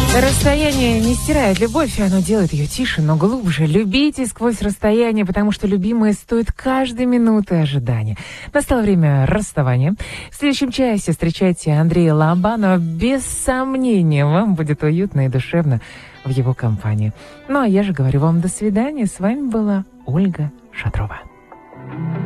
Расстояние не стирает любовь, оно делает ее тише, но глубже. Любите сквозь расстояние, потому что любимые стоят каждой минуты ожидания. Настало время расставания. В следующем часе встречайте Андрея Лобанова. Без сомнения, вам будет уютно и душевно в его компании. Ну, а я же говорю вам до свидания. С вами была Ольга Шатрова.